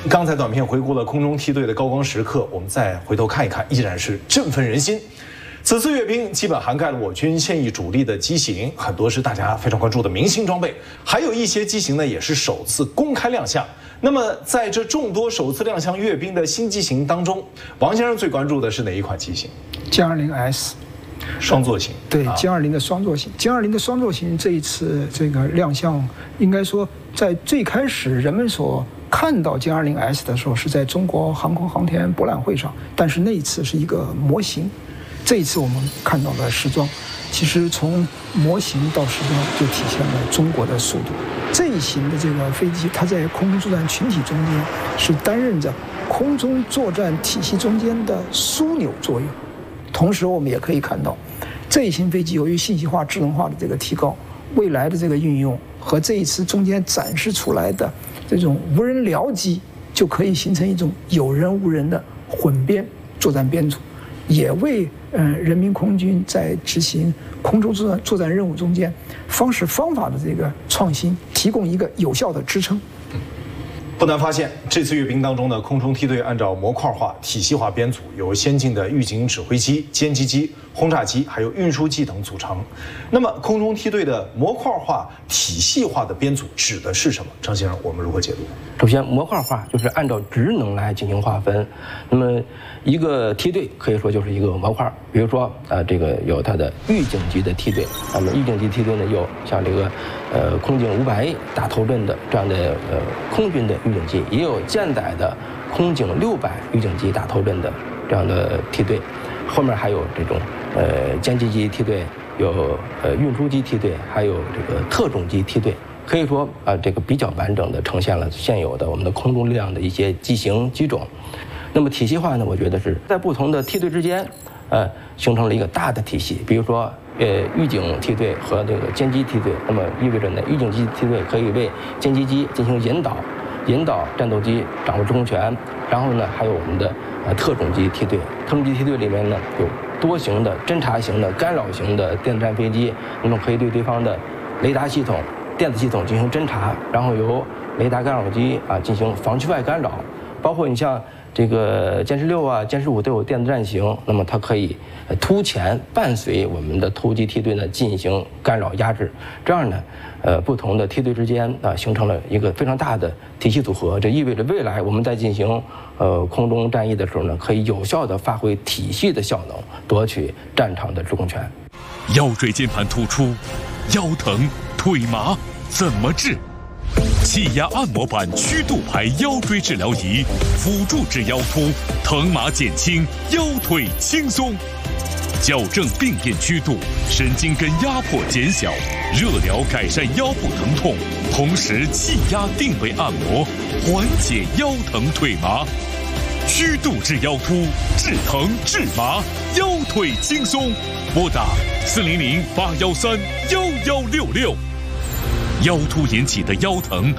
刚才短片回顾了空中梯队的高光时刻，我们再回头看一看，依然是振奋人心。此次阅兵基本涵盖了我军现役主力的机型，很多是大家非常关注的明星装备，还有一些机型呢也是首次公开亮相。那么在这众多首次亮相阅兵的新机型当中，王先生最关注的是哪一款机型歼20S。 双座型， 对歼20的双座型，歼20的双座型这一次这个亮相，应该说在最开始人们所看到歼20S的时候，是在中国航空航天博览会上，但是那一次是一个模型，这一次我们看到了实装。其实从模型到实装就体现了中国的速度。这一型的这个飞机，它在空中作战群体中间是担任着空中作战体系中间的枢纽作用。同时，我们也可以看到，这一型飞机由于信息化、智能化的这个提高，未来的这个运用和这一次中间展示出来的这种无人僚机，就可以形成一种有人无人的混编作战编组，也为人民空军在执行空中作战任务中间方式方法的这个创新提供一个有效的支撑。 不难发现，这次阅兵当中的空中梯队按照模块化、体系化编组，由先进的预警指挥机、歼击机、轰炸机，还有运输机等组成。那么，空中梯队的模块化、体系化的编组指的是什么？张先生，我们如何解读？ 首先，模块化就是按照职能来进行划分。那么，一个梯队可以说就是一个模块。比如说，这个有它的预警级的梯队。那么，预警级梯队呢，有像这个空警500打头阵的这样的空军的预警机，也有舰载的空警600预警机打头阵的这样的梯队。后面还有这种歼击机梯队，有运输机梯队，还有这个特种机梯队。可以说这个比较完整的呈现了现有的我们的空中力量的一些机型机种。那么体系化呢，我觉得是在不同的梯队之间，形成了一个大的体系。比如说，预警梯队和这个歼击梯队，那么意味着呢，预警机梯队可以为歼击机进行引导战斗机掌握制空权。然后呢，还有我们的特种机梯队。特种机梯队里面呢，有多型的侦察型的、干扰型的电子战飞机，那么可以对对方的雷达系统、电子系统进行侦察，然后由雷达干扰机进行防区外干扰。包括你像这个歼10-6啊、歼15都有电子战型，那么它可以突前伴随我们的突击梯队呢进行干扰压制。这样呢，不同的梯队之间形成了一个非常大的体系组合。这意味着未来我们在进行空中战役的时候呢，可以有效地发挥体系的效能，夺取战场的制空权。 腰椎间盘突出、腰疼、腿麻怎么治？气压按摩板曲度排腰椎治疗仪，辅助治腰突，疼麻减轻，腰腿轻松，矫正病变曲度，神经根压迫减小，热疗改善腰部疼痛，同时气压定位按摩，缓解腰疼腿麻。曲度治腰突，治疼治麻，腰腿轻松。拨打400-813-1166。腰突引起的腰疼